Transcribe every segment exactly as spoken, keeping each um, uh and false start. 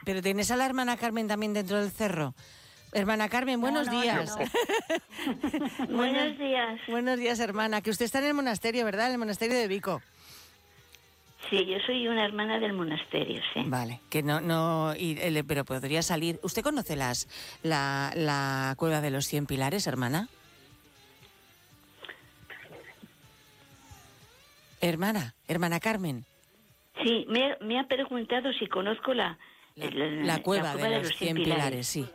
pero ¿tienes a la hermana Carmen también dentro del cerro? Hermana Carmen, buenos no, no, días. No, no. Buenos días. Buenos días, hermana. Que usted está en el monasterio, ¿verdad? En el monasterio de Vico. Sí, yo soy una hermana del monasterio, sí. Vale, que no, no, y, eh, pero podría salir. ¿Usted conoce las, la, la cueva de los Cien Pilares, hermana? Hermana, hermana Carmen. Sí, me, me ha preguntado si conozco la, La, la, la, cueva, la cueva de, de los los Cien Cien Pilares, Pilares. sí.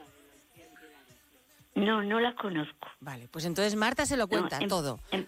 No, no la conozco. Vale, pues entonces Marta se lo cuenta no, en, todo. En,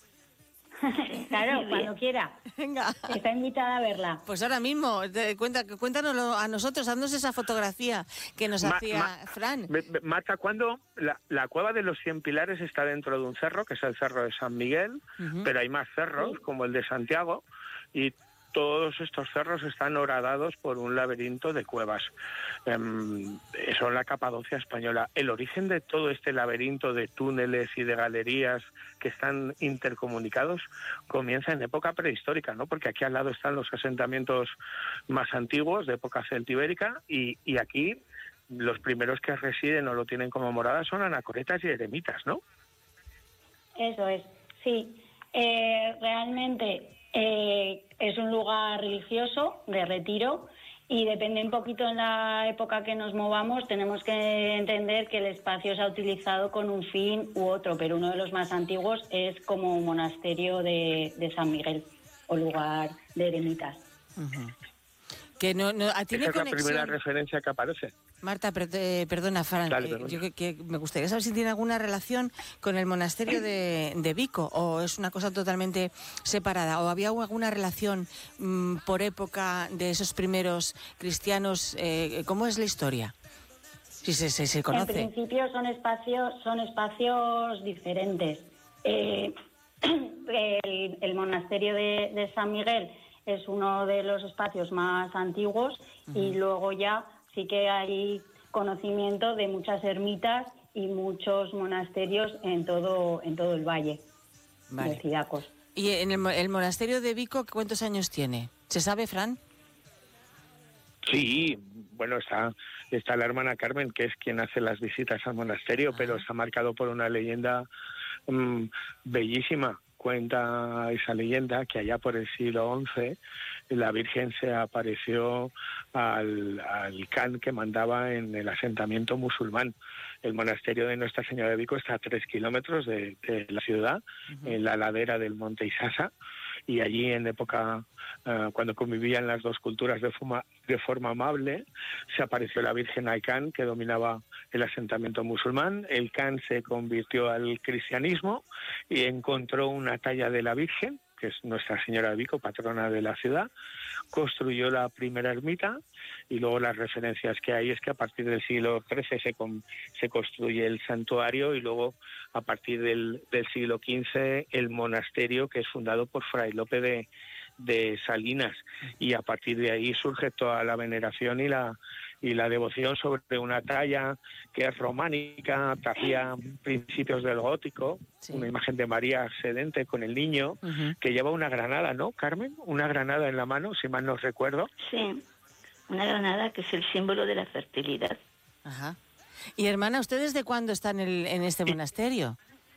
Claro, cuando quiera. Venga. Está invitada a verla. Pues ahora mismo, te, cuenta, cuéntanoslo a nosotros, haznos esa fotografía que nos Ma, hacía ma, Fran. Marta, ¿cuándo? La, la cueva de los Cien Pilares está dentro de un cerro, que es el cerro de San Miguel, uh-huh. pero hay más cerros, sí. como el de Santiago, y todos estos cerros están horadados por un laberinto de cuevas. Um, son la Capadocia española. El origen de todo este laberinto de túneles y de galerías que están intercomunicados comienza en época prehistórica, ¿no? Porque aquí al lado están los asentamientos más antiguos de época celtibérica y, y aquí los primeros que residen o lo tienen como morada son anacoretas y eremitas, ¿no? Eso es, sí. Eh, realmente eh, es un lugar religioso de retiro y depende un poquito en la época que nos movamos, tenemos que entender que el espacio se ha utilizado con un fin u otro, pero uno de los más antiguos es como un monasterio de, de San Miguel o lugar de eremitas. Uh-huh. Que no, no, ¿tiene Esa es conexión? La primera referencia que aparece. Marta, per eh, perdona, Fran, Dale, eh, perdona. yo que, que me gustaría saber si tiene alguna relación con el monasterio de, de Vico o es una cosa totalmente separada o había alguna relación mmm, por época de esos primeros cristianos. Eh, ¿Cómo es la historia? Si se, se, se conoce. En principio son espacios, son espacios diferentes. Eh, el, el monasterio de, de San Miguel es uno de los espacios más antiguos uh-huh. y luego ya sí que hay conocimiento de muchas ermitas y muchos monasterios en todo en todo el valle vale. de Cidacos. ¿Y en el, el monasterio de Vico cuántos años tiene? ¿Se sabe, Fran? Sí, bueno, está, está la hermana Carmen, que es quien hace las visitas al monasterio, ah. pero está marcado por una leyenda mmm, bellísima. Cuenta esa leyenda que allá por el siglo once la Virgen se apareció al, al can que mandaba en el asentamiento musulmán. El monasterio de Nuestra Señora de Vico está a tres kilómetros de, de la ciudad, uh-huh. en la ladera del monte Isasa, y allí en época, uh, cuando convivían las dos culturas de forma, de forma amable, se apareció la Virgen al can que dominaba el asentamiento musulmán. El can se convirtió al cristianismo y encontró una talla de la Virgen, que es Nuestra Señora de Vico, patrona de la ciudad, construyó la primera ermita y luego las referencias que hay es que a partir del siglo trece se, con, se construye el santuario y luego a partir del, del siglo quince el monasterio, que es fundado por Fray Lope de, de Salinas, y a partir de ahí surge toda la veneración y la y la devoción sobre una talla que es románica, hacia principios del gótico, sí. una imagen de María sedente con el niño, uh-huh. que lleva una granada, ¿no, Carmen? Una granada en la mano, si mal no recuerdo. Sí, una granada que es el símbolo de la fertilidad. Ajá. Y hermana, ¿usted desde cuándo está en, el, en este monasterio?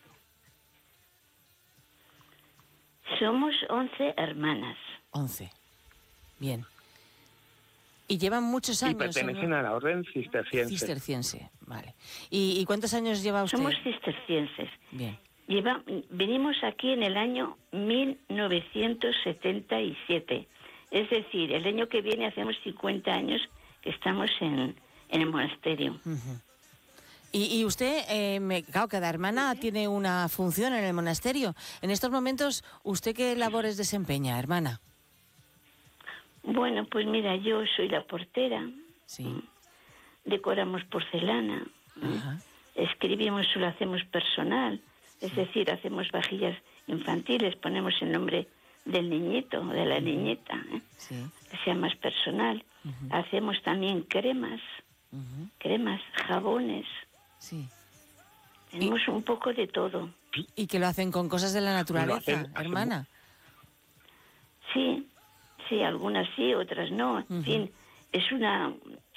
Somos once hermanas. Once. Bien. Y llevan muchos años. Y pertenecen ¿no? a la orden cisterciense. Cisterciense, vale. ¿Y, ¿Y cuántos años lleva usted? Somos cistercienses. Bien. Lleva, venimos aquí en el año mil novecientos setenta y siete. Es decir, el año que viene hacemos cincuenta años que estamos en, en el monasterio. Uh-huh. Y, y usted, eh, me, claro, cada hermana tiene una función en el monasterio. En estos momentos, ¿usted qué labores desempeña, hermana? Bueno, pues mira, yo soy la portera. Sí. Decoramos porcelana. Ajá. Escribimos, lo hacemos personal. Sí. Es decir, hacemos vajillas infantiles, ponemos el nombre del niñito, de la uh-huh. niñeta, ¿eh? Sí. que sea más personal. Uh-huh. Hacemos también cremas, uh-huh. cremas, jabones. Sí. Tenemos y, un poco de todo. ¿Y que lo hacen con cosas de la naturaleza, hacen, hermana? Sí, sí, algunas sí, otras no. En uh-huh. fin, es una